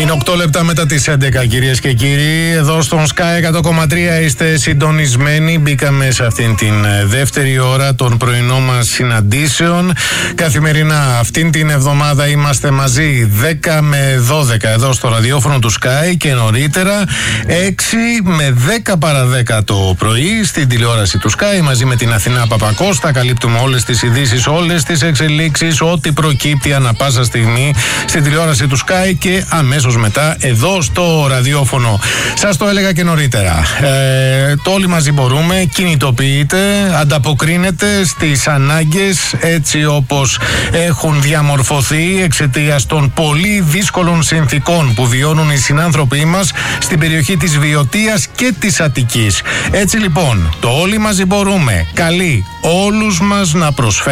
Είναι 8 λεπτά μετά τις 11, κυρίες και κύριοι. Εδώ στον Sky 100,3 είστε συντονισμένοι. Μπήκαμε σε αυτήν την δεύτερη ώρα των πρωινών μας συναντήσεων. Καθημερινά αυτήν την εβδομάδα είμαστε μαζί 10 με 12 εδώ στο ραδιόφωνο του Sky και νωρίτερα 6 με 10 παρα 10 το πρωί στην τηλεόραση του Sky μαζί με την Αθηνά Παπακώστα. Καλύπτουμε όλες τις ειδήσεις, όλες τις εξελίξεις, ό,τι προκύπτει ανά πάσα στιγμή στην τηλεόραση του Sky και αμέσως μετά εδώ στο ραδιόφωνο. Σας το έλεγα και νωρίτερα. Το όλοι μαζί μπορούμε, κινητοποιείται, ανταποκρίνεται στις ανάγκες έτσι όπως έχουν διαμορφωθεί εξαιτίας των πολύ δύσκολων συνθήκων που βιώνουν οι συνάνθρωποι μας στην περιοχή της Βιωτίας και της Αττικής. Έτσι λοιπόν, το όλοι μαζί μπορούμε καλεί όλους μας να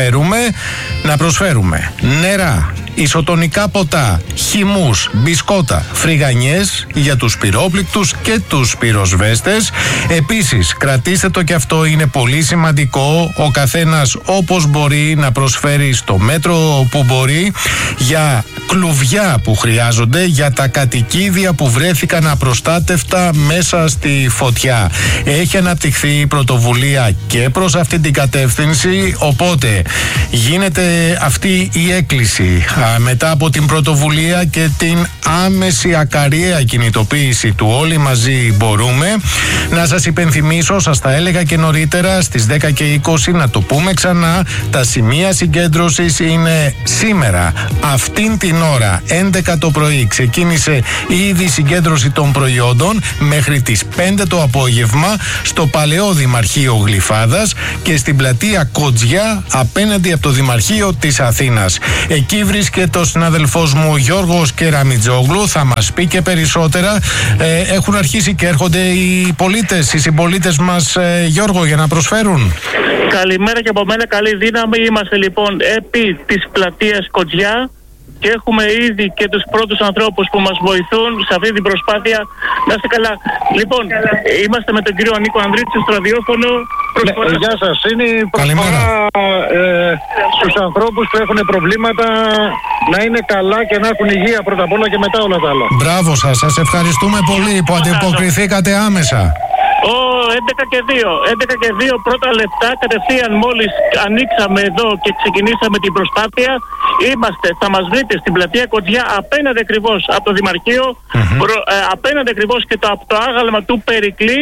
προσφέρουμε νερά, ισοτονικά ποτά, χυμούς, μπισκότα, φρυγανιές για τους πυρόπληκτους και τους πυροσβέστες. Επίσης, κρατήστε το και αυτό είναι πολύ σημαντικό, ο καθένας όπως μπορεί να προσφέρει στο μέτρο που μπορεί για κλουβιά που χρειάζονται, για τα κατοικίδια που βρέθηκαν απροστάτευτα μέσα στη φωτιά. Έχει αναπτυχθεί η πρωτοβουλία και προς αυτή την κατεύθυνση, οπότε γίνεται αυτή η έκκληση μετά από την πρωτοβουλία και την άμεση ακαριαία κινητοποίηση του όλοι μαζί μπορούμε. Να σας υπενθυμίσω, σας τα έλεγα και νωρίτερα στις 10 και 20 να το πούμε ξανά, τα σημεία συγκέντρωσης είναι σήμερα αυτήν την ώρα 11 το πρωί ξεκίνησε ήδη η συγκέντρωση των προϊόντων μέχρι τις 5 το απόγευμα στο παλαιό Δημαρχείο Γλυφάδας και στην πλατεία Κοτζιά απέναντι από το Δημαρχείο της Αθήνας. Εκεί βρίσκεται ο συναδελφός μου Γιώργος Κεραμιτζόγλου, θα μας πει και περισσότερα. Έχουν αρχίσει και έρχονται οι πολίτες, οι συμπολίτες μας, Γιώργο, για να προσφέρουν. Καλημέρα και από μένα, καλή δύναμη. Είμαστε λοιπόν επί της πλατείας Κοτζιά και έχουμε ήδη και τους πρώτους ανθρώπους που μας βοηθούν σε αυτή την προσπάθεια. Να είστε καλά. Λοιπόν, είμαστε με τον κύριο Νίκο Ανδρίτη στο ραδιόφωνο. Γεια σας. Είναι η προσφορά στους ανθρώπους που έχουν προβλήματα να είναι καλά και να έχουν υγεία πρώτα απ' όλα και μετά όλα τα άλλα. Μπράβο σας. Σας ευχαριστούμε πολύ που αντιποκριθήκατε άμεσα. 11 και 2 πρώτα λεπτά κατευθείαν μόλις ανοίξαμε εδώ και ξεκινήσαμε την προσπάθεια. Θα μας βρείτε στην πλατεία Κοτζιά απέναντι ακριβώς από το Δημαρχείο, απέναντι ακριβώς και από το άγαλμα του Περικλή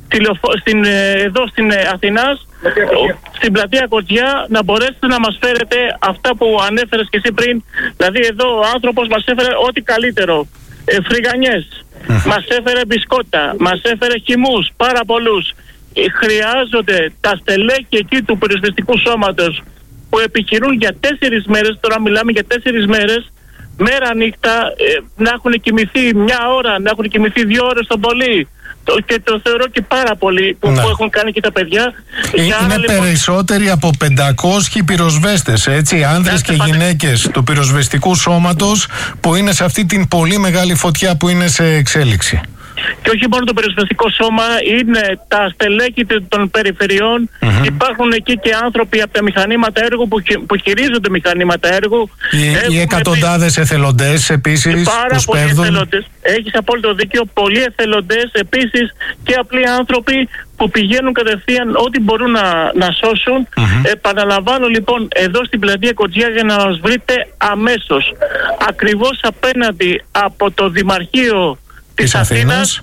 εδώ στην Αθηνάς, στην πλατεία Κοτζιά, να μπορέσετε να μας φέρετε αυτά που ανέφερες και εσύ πριν. Δηλαδή εδώ ο άνθρωπος μας έφερε ό,τι καλύτερο, φρυγανιές, μας έφερε μπισκότα, μας έφερε χυμούς, πάρα πολλούς. Χρειάζονται τα στελέχη εκεί του πυροσβεστικού σώματος που επιχειρούν για 4 μέρες, τώρα μιλάμε για 4 μέρες, μέρα νύχτα, να έχουν κοιμηθεί 1 ώρα, να έχουν κοιμηθεί 2 ώρες το πολύ. Και το θεωρώ και πάρα πολύ που έχουν κάνει και τα παιδιά. Είναι λοιπόν περισσότεροι από 500 πυροσβέστες, έτσι, άνδρες και γυναίκες του πυροσβεστικού σώματος που είναι σε αυτή την πολύ μεγάλη φωτιά που είναι σε εξέλιξη. Και όχι μόνο το πυροσβεστικό σώμα, είναι τα στελέχη των περιφερειών. Υπάρχουν εκεί και άνθρωποι από τα μηχανήματα έργου που χειρίζονται μηχανήματα έργου. Οι εκατοντάδες εθελοντές επίσης. Πάρα πολλοί εθελοντές. Έχεις απόλυτο δίκιο. Πολλοί εθελοντές επίσης και απλοί άνθρωποι που πηγαίνουν κατευθείαν ό,τι μπορούν να σώσουν. Επαναλαμβάνω λοιπόν εδώ στην πλατεία Κοτζιά για να μας βρείτε αμέσως. Ακριβώς απέναντι από το Δημαρχείο της Αθήνας,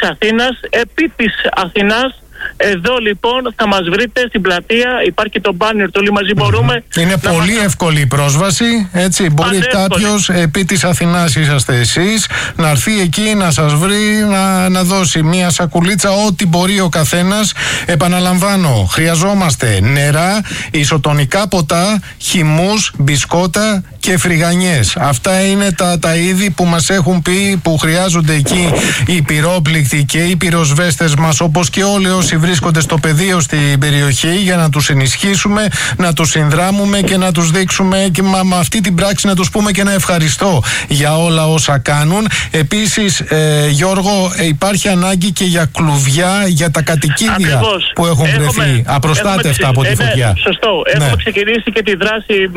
επί της Αθηνάς. Εδώ λοιπόν θα μας βρείτε στην πλατεία, υπάρχει και το μπάνερ, το όλοι μαζί μπορούμε. Είναι πολύ εύκολη η πρόσβαση, έτσι, μπορεί κάποιος, επί της Αθηνάς είσαστε εσείς, να έρθει εκεί να σας βρει, να δώσει μια σακουλίτσα, ό,τι μπορεί ο καθένας. Επαναλαμβάνω, χρειαζόμαστε νερά, ισοτονικά ποτά, χυμούς, μπισκότα και φρυγανιές. Αυτά είναι τα είδη που μας έχουν πει που χρειάζονται εκεί οι πυρόπληκτοι και οι πυροσβέστες μας, όπως και όλοι όσοι όσοι βρίσκονται στο πεδίο στην περιοχή, για να τους ενισχύσουμε, να τους συνδράμουμε και να τους δείξουμε και με αυτή την πράξη να τους πούμε και ένα ευχαριστώ για όλα όσα κάνουν. Επίσης, Γιώργο, υπάρχει ανάγκη και για κλουβιά για τα κατοικίδια που έχουν βρεθεί απροστάτευτα από τη φωτιά. Σωστό. Ναι. Έχουμε ξεκινήσει και τη δράση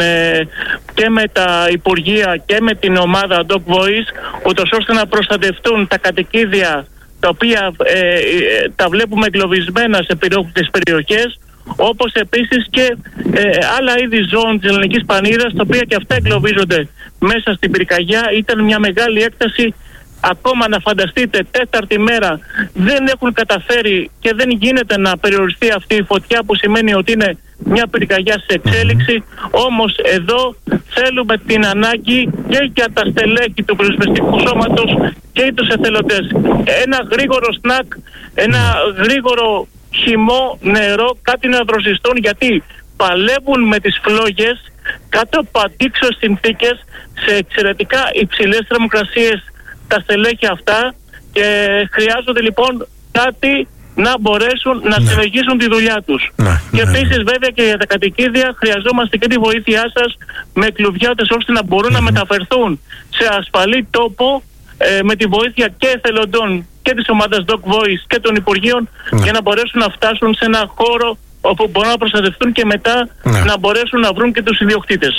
και με τα Υπουργεία και με την ομάδα Dog Voice, ούτως ώστε να προστατευτούν τα κατοικίδια τα οποία τα βλέπουμε εγκλωβισμένα σε τις περιοχές, όπως επίσης και άλλα είδη ζώων της ελληνικής πανίδας, τα οποία και αυτά εγκλωβίζονται μέσα στην πυρκαγιά. Ήταν μια μεγάλη έκταση. Ακόμα να φανταστείτε, 4η μέρα δεν έχουν καταφέρει και δεν γίνεται να περιοριστεί αυτή η φωτιά, που σημαίνει ότι είναι μια πυρκαγιά σε εξέλιξη. Όμως εδώ θέλουμε την ανάγκη και για τα στελέχη του πυροσβεστικού σώματος και για τους εθελοντές. Ένα γρήγορο σνακ, ένα γρήγορο χυμό, νερό, κάτι να δροσιστούν, γιατί παλεύουν με τις φλόγες κάτω από αντίξωες συνθήκες σε εξαιρετικά υψηλές θερμοκρασίες τα στελέχη αυτά, και χρειάζονται λοιπόν κάτι να μπορέσουν να συνεχίσουν τη δουλειά τους. Και επίσης βέβαια και για τα κατοικίδια χρειαζόμαστε και τη βοήθειά σας με κλουβιάτες, ώστε να μπορούν να μεταφερθούν σε ασφαλή τόπο με τη βοήθεια και εθελοντών και της ομάδας Dog Voice και των Υπουργείων, για να μπορέσουν να φτάσουν σε ένα χώρο όπου μπορούν να προστατευτούν και μετά να μπορέσουν να βρουν και τους ιδιοκτήτες.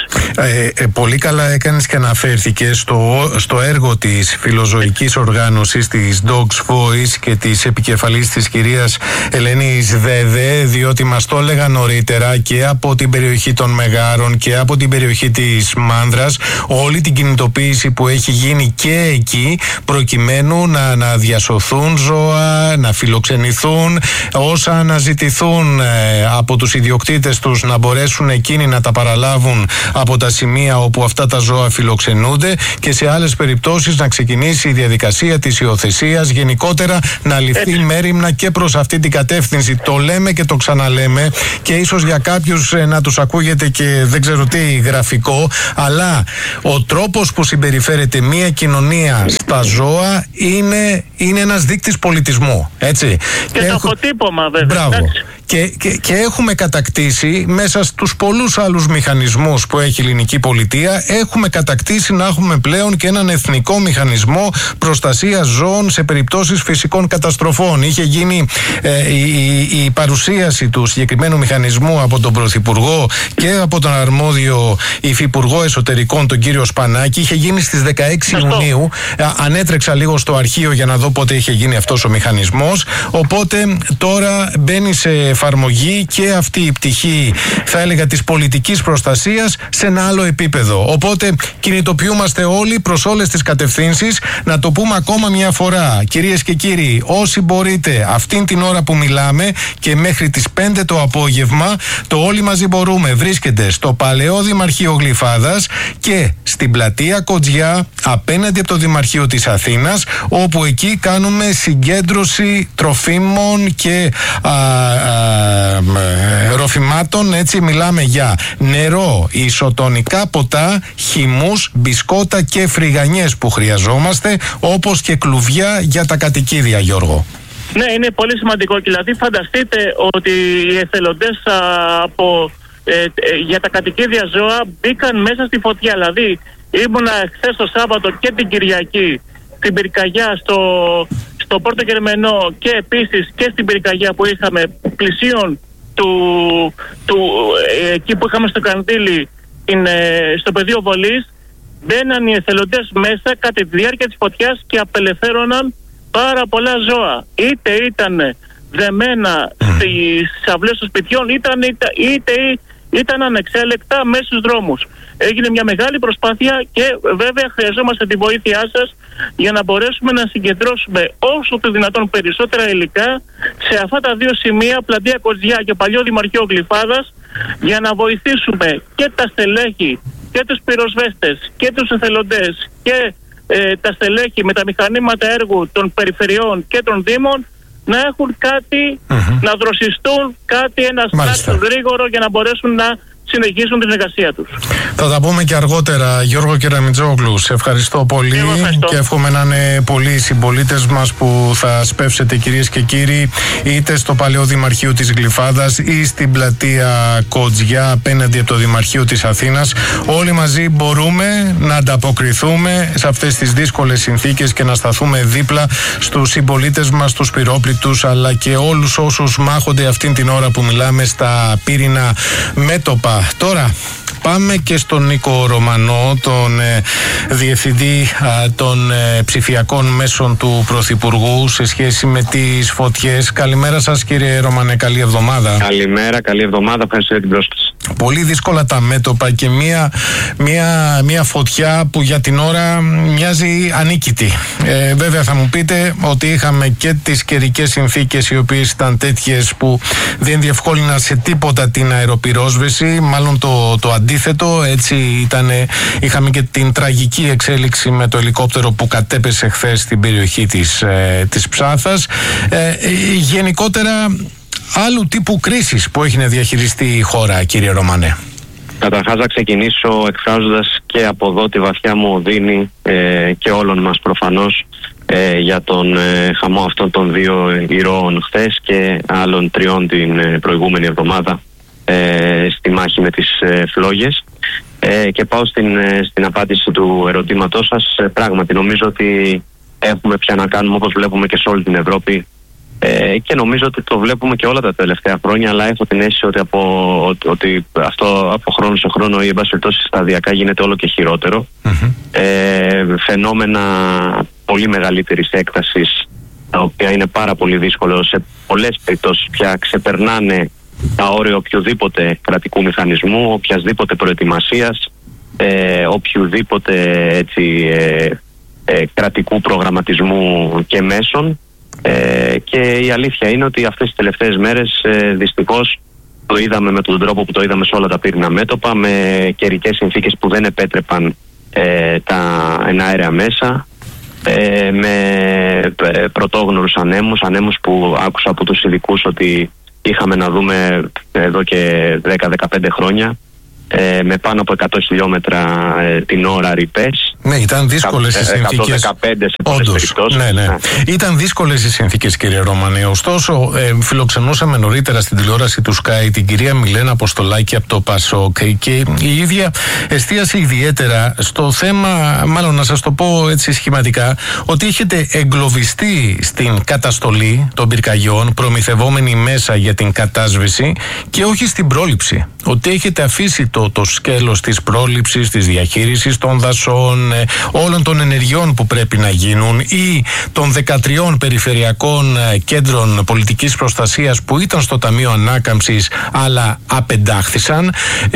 Πολύ καλά έκανες και αναφέρθηκες στο έργο της φιλοζωικής οργάνωσης της Dogs Voice και της επικεφαλής της κυρίας Ελένης Δέδε, διότι μας το έλεγαν νωρίτερα και από την περιοχή των Μεγάρων και από την περιοχή της Μάνδρας, όλη την κινητοποίηση που έχει γίνει και εκεί, προκειμένου να διασωθούν ζώα, να φιλοξενηθούν, όσα αναζητηθούν από τους ιδιοκτήτες τους, να μπορέσουν εκείνοι να τα παραλάβουν από τα σημεία όπου αυτά τα ζώα φιλοξενούνται, και σε άλλες περιπτώσεις να ξεκινήσει η διαδικασία της υιοθεσίας, γενικότερα να ληφθεί μέριμνα και προς αυτή την κατεύθυνση. Το λέμε και το ξαναλέμε, και ίσως για κάποιους να τους ακούγεται και δεν ξέρω τι γραφικό, αλλά ο τρόπος που συμπεριφέρεται μια κοινωνία στα ζώα είναι ένας δείκτης πολιτισμού, έτσι. Και το αποτύπωμα βέβαια. Μπράβο. Και έχουμε κατακτήσει μέσα στους πολλούς άλλους μηχανισμούς που έχει η ελληνική πολιτεία, έχουμε κατακτήσει να έχουμε πλέον και έναν εθνικό μηχανισμό προστασίας ζώων σε περιπτώσεις φυσικών καταστροφών. Είχε γίνει η παρουσίαση του συγκεκριμένου μηχανισμού από τον Πρωθυπουργό και από τον αρμόδιο Υφυπουργό Εσωτερικών, τον κύριο Σπανάκη. Είχε γίνει στις 16 Ιουνίου. Ανέτρεξα λίγο στο αρχείο για να δω πότε είχε γίνει αυτός ο μηχανισμός. Οπότε τώρα μπαίνει σε εφαρμογή και αυτή η πτυχή, θα έλεγα, της πολιτικής προστασίας σε ένα άλλο επίπεδο. Οπότε κινητοποιούμαστε όλοι προς όλες τις κατευθύνσεις. Να το πούμε ακόμα μια φορά, κυρίες και κύριοι, όσοι μπορείτε αυτήν την ώρα που μιλάμε και μέχρι τις 5 το απόγευμα, το Όλοι Μαζί Μπορούμε βρίσκεται στο Παλαιό Δημαρχείο Γλυφάδας και στην πλατεία Κοτζιά απέναντι από το Δημαρχείο της Αθήνας, όπου εκεί κάνουμε συγκέντρωση τροφίμων και ροφημάτων. Έτσι μιλάμε για νερό, ισοτονικά ποτά, χυμούς, μπισκότα και φρυγανιές που χρειαζόμαστε, όπως και κλουβιά για τα κατοικίδια, Γιώργο. Ναι, είναι πολύ σημαντικό. Δηλαδή φανταστείτε ότι οι εθελοντές για τα κατοικίδια ζώα μπήκαν μέσα στη φωτιά. Δηλαδή ήμουνα χθες το Σάββατο και την Κυριακή στην πυρκαγιά στο Πόρτο Γερμενό, και επίσης και στην πυρκαγιά που είχαμε πλησίον εκεί που είχαμε στο Κανδύλι, στο πεδίο βολής. Μπαίναν οι εθελοντές μέσα κατά τη διάρκεια της φωτιάς και απελευθέρωναν πάρα πολλά ζώα. Είτε ήταν δεμένα στις αυλές των σπιτιών, είτε ήταν ανεξέλεκτα μέσα στους δρόμους. Έγινε μια μεγάλη προσπάθεια και βέβαια χρειαζόμαστε τη βοήθειά σας για να μπορέσουμε να συγκεντρώσουμε όσο το δυνατόν περισσότερα υλικά σε αυτά τα δύο σημεία, πλατεία Κοτζιά και παλιό Δημαρχείο Γλυφάδας, για να βοηθήσουμε και τα στελέχη και τους πυροσβέστες και τους εθελοντές και τα στελέχη με τα μηχανήματα έργου των περιφερειών και των δήμων να έχουν κάτι, να δροσιστούν κάτι, ένα στάκτο γρήγορο για να μπορέσουν να συνεχίσουν την εργασία τους. Θα τα πούμε και αργότερα. Γιώργο Κεραμιτζόγλου, σε ευχαριστώ πολύ και εύχομαι να είναι πολλοί οι συμπολίτες μας που θα σπεύσετε, κυρίες και κύριοι, είτε στο παλαιό Δημαρχείο της Γλυφάδας ή στην πλατεία Κοτζιά απέναντι από το Δημαρχείο της Αθήνας. Όλοι μαζί μπορούμε να ανταποκριθούμε σε αυτές τις δύσκολες συνθήκες και να σταθούμε δίπλα στους συμπολίτες μας, τους πυρόπληκτους, αλλά και όλους όσους μάχονται αυτήν την ώρα που μιλάμε στα πύρινα μέτωπα. Τώρα πάμε και στον Νίκο Ρωμανό, τον Διευθυντή των Ψηφιακών Μέσων του Πρωθυπουργού, σε σχέση με τις φωτιές. Καλημέρα σας, κύριε Ρωμανέ, καλή εβδομάδα. Καλημέρα, καλή εβδομάδα, ευχαριστώ για την πρόσκληση. Πολύ δύσκολα τα μέτωπα και μια φωτιά που για την ώρα μοιάζει ανίκητη. Βέβαια θα μου πείτε ότι είχαμε και τις καιρικές συνθήκες οι οποίες ήταν τέτοιες που δεν διευκόλυναν σε τίποτα την αεροπυρόσβεση, μάλλον το αντίθετο, έτσι ήτανε. Είχαμε και την τραγική εξέλιξη με το ελικόπτερο που κατέπεσε χθες στην περιοχή της Ψάθας. Γενικότερα, άλλου τύπου κρίσεις που έχει να διαχειριστεί η χώρα, κύριε Ρωμανέ. Καταρχάς να ξεκινήσω εκφράζοντας και από εδώ τη βαθιά μου οδύνη και όλων μας προφανώς για τον χαμό αυτών των 2 ηρώων χθες και άλλων 3 την προηγούμενη εβδομάδα στη μάχη με τις φλόγες. Και πάω στην απάντηση του ερωτήματός σας. Πράγματι νομίζω ότι έχουμε πια να κάνουμε, όπως βλέπουμε και σε όλη την Ευρώπη, και νομίζω ότι το βλέπουμε και όλα τα τελευταία χρόνια, αλλά έχω την αίσθηση ότι αυτό από χρόνο σε χρόνο ή εν πάση περιπτώσει σταδιακά γίνεται όλο και χειρότερο. Φαινόμενα πολύ μεγαλύτερης έκτασης, τα οποία είναι πάρα πολύ δύσκολο σε πολλές περιπτώσεις πια ξεπερνάνε τα όρια οποιοδήποτε κρατικού μηχανισμού, οποιασδήποτε προετοιμασίας, οποιοδήποτε κρατικού προγραμματισμού και μέσων. Και η αλήθεια είναι ότι αυτές τις τελευταίες μέρες δυστυχώς το είδαμε με τον τρόπο που το είδαμε σε όλα τα πύρινα μέτωπα, με καιρικές συνθήκες που δεν επέτρεπαν τα εναέρια μέσα, με πρωτόγνωρους ανέμους που άκουσα από τους ειδικούς ότι είχαμε να δούμε εδώ και 10-15 χρόνια, με πάνω από 100 χιλιόμετρα την ώρα ρηπές. Ναι, ήταν δύσκολες οι συνθήκες. 115 σε πολλές περιπτώσεις. Ναι. Ήταν δύσκολες οι συνθήκες, κύριε Ρωμανέ. Ωστόσο, φιλοξενούσαμε νωρίτερα στην τηλεόραση του Sky την κυρία Μιλένα Αποστολάκη από το ΠΑΣΟΚ και η ίδια εστίασε ιδιαίτερα στο θέμα, μάλλον να σας το πω έτσι σχηματικά, ότι έχετε εγκλωβιστεί στην καταστολή των πυρκαγιών, προμηθευόμενοι μέσα για την κατάσβεση και όχι στην πρόληψη. Ότι έχετε αφήσει το σκέλος της πρόληψης, της διαχείρισης των δασών, όλων των ενεργειών που πρέπει να γίνουν ή των 13 περιφερειακών κέντρων πολιτικής προστασίας που ήταν στο Ταμείο Ανάκαμψης αλλά απεντάχθησαν,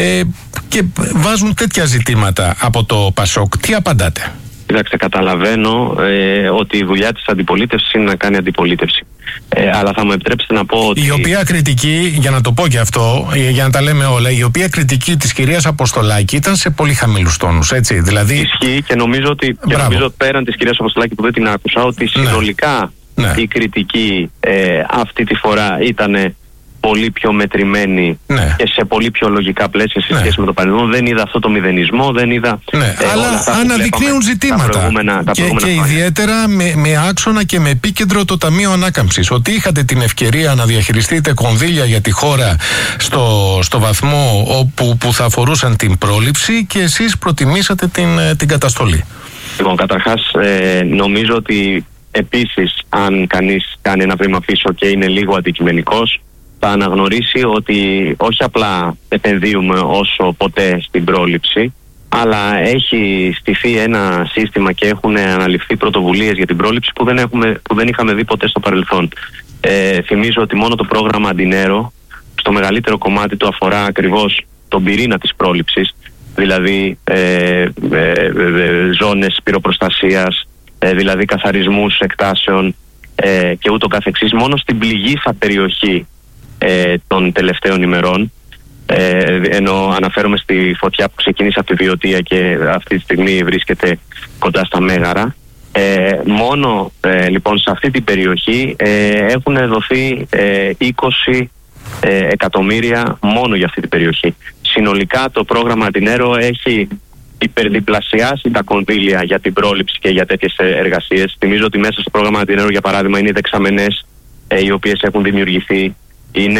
και βάζουν τέτοια ζητήματα από το ΠΑΣΟΚ. Τι απαντάτε? Κοιτάξτε, καταλαβαίνω ότι η δουλειά της αντιπολίτευσης είναι να κάνει αντιπολίτευση. Αλλά θα μου επιτρέψετε να πω ότι... Η οποία κριτική, για να το πω και αυτό, για να τα λέμε όλα, η οποία κριτική της κυρίας Αποστολάκη ήταν σε πολύ χαμηλούς τόνους, έτσι, δηλαδή... Ισχύει και νομίζω ότι, πέραν της κυρίας Αποστολάκη που δεν την άκουσα, ότι συνολικά η κριτική αυτή τη φορά ήταν πολύ πιο μετρημένη και σε πολύ πιο λογικά πλαίσια σε σχέση με το παρελθόν. Δεν είδα αυτό το μηδενισμό, δεν είδα... αλλά αναδεικνύουν ζητήματα και ιδιαίτερα με άξονα και με επίκεντρο το Ταμείο Ανάκαμψης. Ότι είχατε την ευκαιρία να διαχειριστείτε κονδύλια για τη χώρα στο βαθμό που θα αφορούσαν την πρόληψη και εσείς προτιμήσατε την καταστολή. Λοιπόν, καταρχάς νομίζω ότι επίσης αν κανείς κάνει ένα βήμα πίσω και είναι λίγο αντικειμενικός, θα αναγνωρίσει ότι όχι απλά επενδύουμε όσο ποτέ στην πρόληψη, αλλά έχει στηθεί ένα σύστημα και έχουν αναλυφθεί πρωτοβουλίες για την πρόληψη που δεν είχαμε δει ποτέ στο παρελθόν. Θυμίζω ότι μόνο το πρόγραμμα Αντινέρο στο μεγαλύτερο κομμάτι του αφορά ακριβώς τον πυρήνα της πρόληψης, δηλαδή ζώνες πυροπροστασίας, δηλαδή καθαρισμούς εκτάσεων και ούτω καθεξής. Μόνο στην πληγήσα περιοχή των τελευταίων ημερών, ενώ αναφέρομαι στη φωτιά που ξεκίνησε από τη Βιωτία και αυτή τη στιγμή βρίσκεται κοντά στα Μέγαρα, μόνο λοιπόν σε αυτή την περιοχή έχουν δοθεί 20 εκατομμύρια μόνο για αυτή την περιοχή. Συνολικά το πρόγραμμα Αντινέρο έχει υπερδιπλασιάσει τα κονδύλια για την πρόληψη και για τέτοιες εργασίες. Θυμίζω ότι μέσα στο πρόγραμμα Αντινέρο, για παράδειγμα, είναι οι δεξαμενές οι οποίες έχουν δημιουργηθεί. Είναι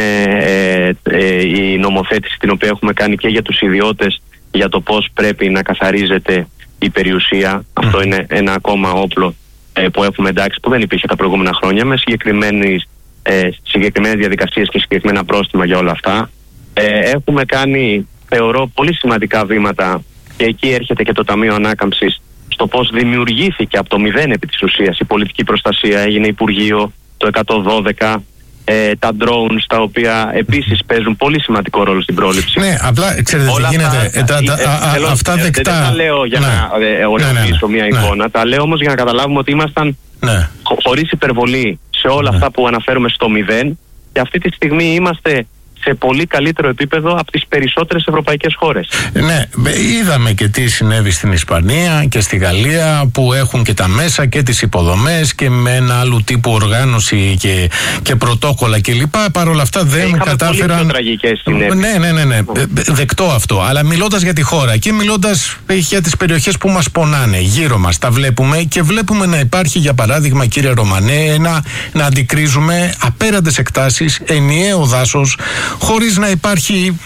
η νομοθέτηση την οποία έχουμε κάνει και για τους ιδιώτες για το πώς πρέπει να καθαρίζεται η περιουσία. Αυτό είναι ένα ακόμα όπλο που έχουμε εντάξει, που δεν υπήρχε τα προηγούμενα χρόνια, με συγκεκριμένες διαδικασίες και συγκεκριμένα πρόστιμα για όλα αυτά. Έχουμε κάνει, θεωρώ, πολύ σημαντικά βήματα, και εκεί έρχεται και το Ταμείο Ανάκαμψης, στο πώς δημιουργήθηκε από το μηδέν επί της ουσίας η πολιτική προστασία, έγινε Υπουργείο το 112, τα drones, τα οποία επίσης παίζουν πολύ σημαντικό ρόλο στην πρόληψη. Ναι, απλά ξέρετε τι γίνεται. Αυτά δεκτά. Δεν τα λέω για να οριοθετήσω μια εικόνα, τα λέω όμως για να καταλάβουμε ότι ήμασταν χωρίς υπερβολή σε όλα αυτά που αναφέρουμε στο μηδέν, και αυτή τη στιγμή είμαστε σε πολύ καλύτερο επίπεδο από τις περισσότερες ευρωπαϊκές χώρες. Ναι, είδαμε και τι συνέβη στην Ισπανία και στη Γαλλία, που έχουν και τα μέσα και τις υποδομές και με ένα άλλου τύπου οργάνωση και πρωτόκολλα κλπ. Παρ' όλα αυτά δεν κατάφεραν. Πολύ πιο τραγικές συνέπειες. Ναι. Δεκτό αυτό. Αλλά μιλώντας για τη χώρα και μιλώντας για τις περιοχές που μας πονάνε γύρω μας, τα βλέπουμε και βλέπουμε να υπάρχει, για παράδειγμα, κύριε Ρωμανέ, να αντικρίζουμε απέραντες εκτάσεις, ενιαίο δάσος, χωρίς να υπάρχει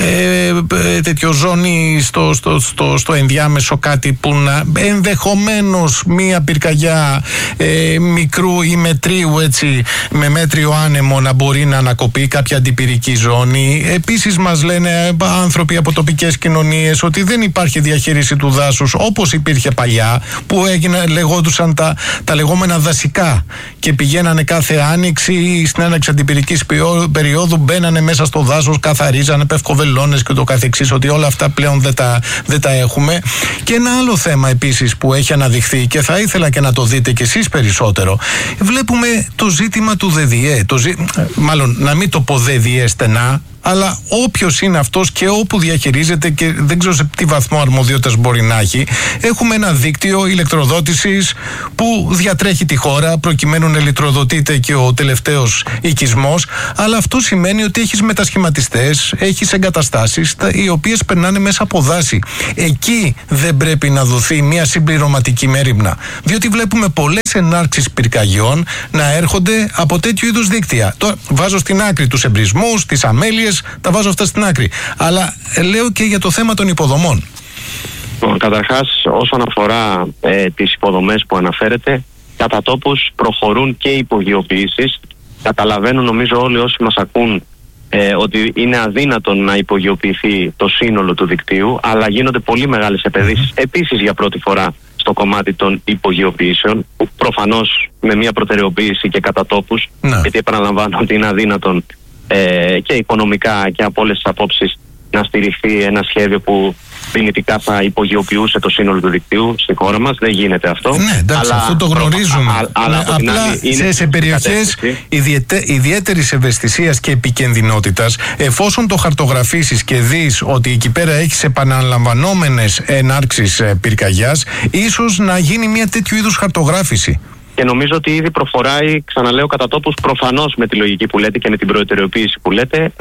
τέτοιο ζώνη στο ενδιάμεσο, κάτι που να ενδεχομένως μία πυρκαγιά μικρού ή μετρίου, έτσι, με μέτριο άνεμο, να μπορεί να ανακοπεί κάποια αντιπυρική ζώνη. Επίσης μας λένε άνθρωποι από τοπικές κοινωνίες ότι δεν υπάρχει διαχείριση του δάσους όπως υπήρχε παλιά, που λεγόντουσαν τα λεγόμενα δασικά και πηγαίνανε κάθε άνοιξη στην έναρξη αντιπυρικής περίοδου, μπαίνανε μέσα στο δάσος, καθαρίζανε πευκοβελώνες και το καθεξής, ότι όλα αυτά πλέον δεν τα έχουμε. Και ένα άλλο θέμα επίσης που έχει αναδειχθεί και θα ήθελα και να το δείτε κι εσείς περισσότερο, βλέπουμε το ζήτημα του ΔΔΕ, μάλλον να μην το πω ΔΔΕ στενά, αλλά όποιος είναι αυτός και όπου διαχειρίζεται, και δεν ξέρω σε τι βαθμό αρμοδιότητας μπορεί να έχει, έχουμε ένα δίκτυο ηλεκτροδότησης που διατρέχει τη χώρα προκειμένου να ηλεκτροδοτείται και ο τελευταίος οικισμός, αλλά αυτό σημαίνει ότι έχεις μετασχηματιστές, έχεις εγκαταστάσεις οι οποίες περνάνε μέσα από δάση. Εκεί δεν πρέπει να δοθεί μια συμπληρωματική μέριμνα, διότι βλέπουμε πολλές ενάρξεις πυρκαγιών να έρχονται από τέτοιου είδους δίκτυα. Τώρα βάζω στην άκρη τους εμπρισμούς, τις αμέλειες, τα βάζω αυτά στην άκρη. Αλλά λέω και για το θέμα των υποδομών. Καταρχάς, όσον αφορά τις υποδομές που αναφέρετε, κατά τόπους προχωρούν και υπογειοποιήσεις. Καταλαβαίνουν, νομίζω, όλοι όσοι μας ακούν ότι είναι αδύνατον να υπογειοποιηθεί το σύνολο του δικτύου, αλλά γίνονται πολύ μεγάλες επενδύσεις επίσης για πρώτη φορά στο κομμάτι των υπογειοποιήσεων, προφανώς με μια προτεραιοποίηση και κατά τόπους, γιατί επαναλαμβάνω ότι είναι αδύνατον και οικονομικά και από όλες τις απόψεις να στηριχθεί ένα σχέδιο που δυνητικά θα υπογειοποιούσε το σύνολο του δικτύου στη χώρα μας. Δεν γίνεται αυτό. Ναι, εντάξει, αυτό το γνωρίζουμε. Απλά σε περιοχές ιδιαίτερης ευαισθησίας και επικινδυνότητας, εφόσον το χαρτογραφήσεις και δεις ότι εκεί πέρα έχεις επαναλαμβανόμενες ενάρξεις πυρκαγιάς, ίσως να γίνει μια τέτοιου είδους χαρτογράφηση. Και νομίζω ότι ήδη προχωράει, ξαναλέω, κατά τόπους, προφανώς με τη λογική που λέτε και με την προτεραιοποίηση που λέτε,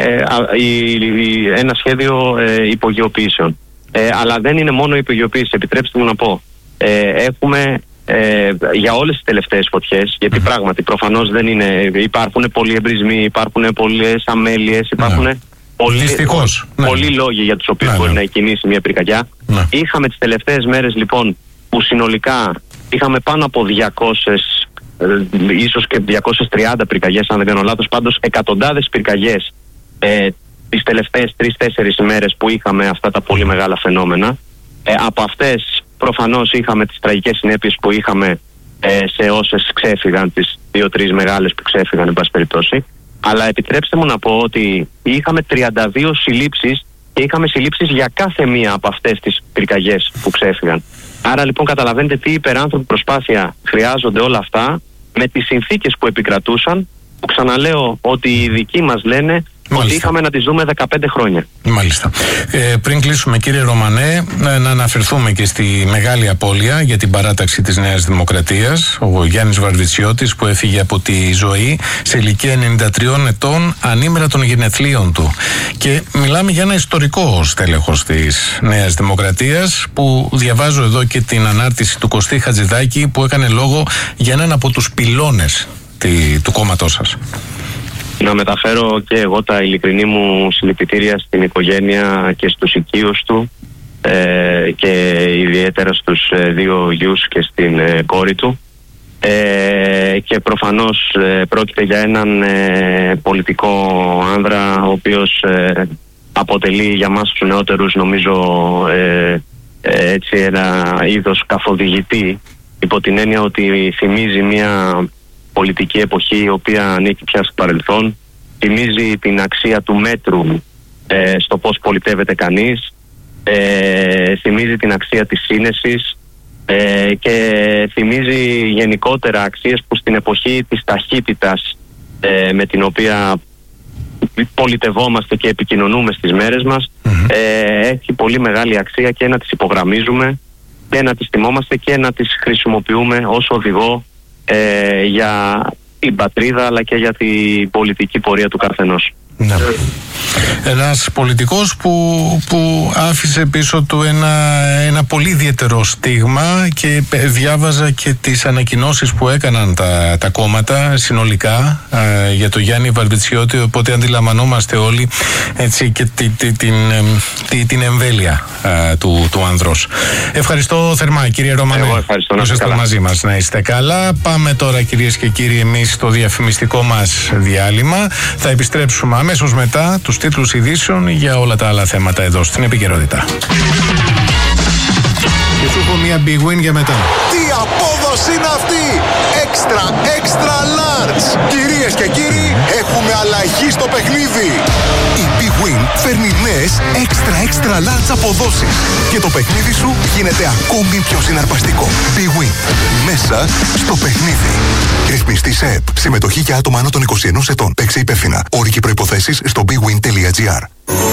ένα σχέδιο υπογειοποιήσεων. Αλλά δεν είναι μόνο υπογειοποίηση, επιτρέψτε μου να πω. Έχουμε για όλες τις τελευταίες φωτιές, γιατί πράγματι προφανώς δεν είναι, υπάρχουν πολλοί εμπρισμοί, υπάρχουν πολλές αμέλειες, υπάρχουν πολλοί λόγοι για τους οποίους μπορεί να κινήσει μια πυρκαγιά. Είχαμε τις τελευταίες μέρες, λοιπόν, που συνολικά είχαμε πάνω από 200, ίσως και 230 πυρκαγιές, αν δεν κάνω λάθος, πάντως εκατοντάδες πυρκαγιές τις τελευταίες 3-4 ημέρες που είχαμε αυτά τα πολύ μεγάλα φαινόμενα. Από αυτές προφανώς είχαμε τις τραγικές συνέπειες που είχαμε σε όσες ξέφυγαν, τις 2-3 μεγάλες που ξέφυγαν, εν πάση περιπτώσει. Αλλά επιτρέψτε μου να πω ότι είχαμε 32 συλλήψεις και είχαμε συλλήψεις για κάθε μία από αυτές τις πυρκαγιές που ξέφυγαν. Άρα λοιπόν καταλαβαίνετε τι υπεράνθρωπη προσπάθεια χρειάζονται όλα αυτά, με τις συνθήκες που επικρατούσαν, που ξαναλέω ότι οι ειδικοί μας λένε ότι είχαμε να τις δούμε 15 χρόνια. Μάλιστα. Πριν κλείσουμε, κύριε Ρωμανέ, να αναφερθούμε και στη μεγάλη απώλεια για την παράταξη της Νέας Δημοκρατίας. Ο Γιάννης Βαρβιτσιώτης, που έφυγε από τη ζωή σε ηλικία 93 ετών, ανήμερα των γενεθλίων του. Και μιλάμε για ένα ιστορικό στέλεχος της Νέας Δημοκρατίας, που διαβάζω εδώ και την ανάρτηση του Κωστή Χατζηδάκη, που έκανε λόγο για έναν από τους πυλώνες του κόμματός σας. Να μεταφέρω και εγώ τα ειλικρινή μου συλληπιτήρια στην οικογένεια και στους οικείους του, και ιδιαίτερα στους 2 γιους και στην κόρη του, και προφανώς πρόκειται για έναν πολιτικό άνδρα, ο οποίος αποτελεί για μας τους νεότερους, νομίζω, έτσι ένα είδος καθοδηγητή, υπό την έννοια ότι θυμίζει μια πολιτική εποχή η οποία ανήκει πια στο παρελθόν, θυμίζει την αξία του μέτρου στο πώς πολιτεύεται κανείς, θυμίζει την αξία της σύνεσης, και θυμίζει γενικότερα αξίες που στην εποχή της ταχύτητας με την οποία πολιτευόμαστε και επικοινωνούμε στις μέρες μας, έχει πολύ μεγάλη αξία, και να τις υπογραμμίζουμε και να τις θυμόμαστε και να τις χρησιμοποιούμε ως οδηγό για την πατρίδα, αλλά και για την πολιτική πορεία του καθενός. Ναι. Ένας πολιτικός που άφησε πίσω του ένα πολύ ιδιαίτερο στίγμα, και διάβαζα και τις ανακοινώσεις που έκαναν τα κόμματα συνολικά για τον Γιάννη Βαρβιτσιώτη, οπότε αντιλαμβανόμαστε όλοι, έτσι, και την εμβέλεια του άνδρος. Ευχαριστώ θερμά, κύριε Ρωμανέ. Εγώ ευχαριστώ, να είστε καλά. Μαζί μας. Να είστε καλά. Πάμε τώρα, κυρίες και κύριοι, εμείς στο διαφημιστικό μας διάλειμμα. Θα επιστρέψουμε αμέσως μετά τους τίτλους ειδήσεων για όλα τα άλλα θέματα εδώ στην επικαιρότητα. Και σου έχω μία big win για μετά. Τι απόδοση είναι αυτή! Extra large! Κυρίες και κύριοι, έχουμε αλλαγή στο παιχνίδι! Η Big Win φέρνει νέες extra large αποδόσεις και το παιχνίδι σου γίνεται ακόμη πιο συναρπαστικό. Big Win. Μέσα στο παιχνίδι. Ρυθμιστής ΕΕΠ. Συμμετοχή για άτομα άνω των 21 ετών. Παίξε υπεύθυνα. Όροι και προϋποθέσεις στο bigwin.gr.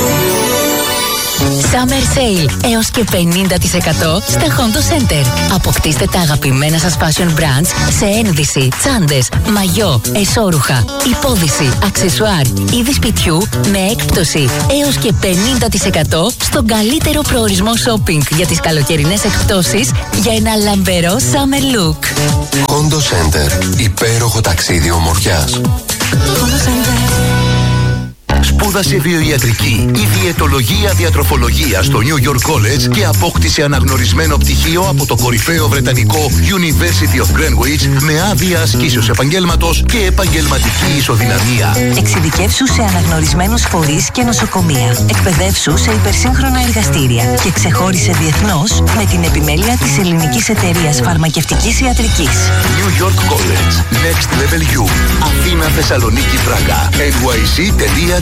Summer Sale έως και 50% στα Hondo Center. Αποκτήστε τα αγαπημένα σας fashion brands σε ένδυση, τσάντες, μαγιό, εσώρουχα, υπόδυση, αξεσουάρ, είδη σπιτιού με έκπτωση έως και 50% στον καλύτερο προορισμό shopping για τις καλοκαιρινές εκπτώσεις για ένα λαμπερό summer look. Hondo Center. Υπέροχο ταξίδι ομορφιάς. Hondo Center. Σπούδασε βιοιατρική ή διαιτολογία διατροφολογία στο New York College και απόκτησε αναγνωρισμένο πτυχίο από το κορυφαίο βρετανικό University of Greenwich με άδεια ασκήσεως επαγγέλματος και επαγγελματική ισοδυναμία. Εξειδικεύσου σε αναγνωρισμένους φορείς και νοσοκομεία. Εκπαιδεύσου σε υπερσύγχρονα εργαστήρια και ξεχώρισε διεθνώς με την επιμέλεια της Ελληνικής Εταιρείας Φαρμακευτικής Ιατρικής. New York College. Next Level U. Αθήνα, Θεσσαλονίκη, Πράγα. nyc.gr.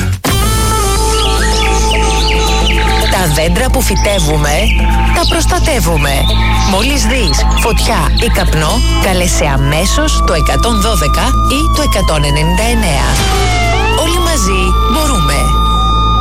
Τα δέντρα που φυτεύουμε, τα προστατεύουμε. Μόλις δεις φωτιά ή καπνό, καλέσαι αμέσως το 112 ή το 199. Όλοι μαζί μπορούμε.